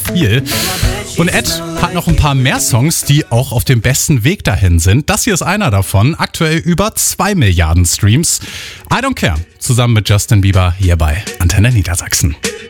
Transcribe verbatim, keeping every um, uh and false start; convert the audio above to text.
viel. Und Ed hat noch ein paar mehr Songs, die auch auf dem besten Weg dahin sind. Das hier ist einer davon. Aktuell über zwei Milliarden Streams. I Don't Care. Zusammen mit Justin Bieber hier bei Antenne Niedersachsen.